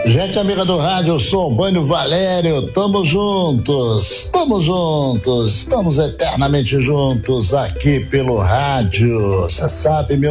Gente amiga do rádio, eu sou o Bânio Valério, estamos juntos, estamos eternamente juntos aqui pelo rádio, você sabe, meu